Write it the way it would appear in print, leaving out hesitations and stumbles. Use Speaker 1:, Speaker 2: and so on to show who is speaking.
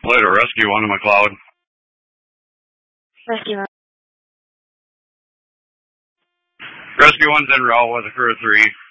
Speaker 1: Later, Rescue 1 to McLeod.
Speaker 2: Rescue 1.
Speaker 1: Rescue 1's en route with a crew of 3.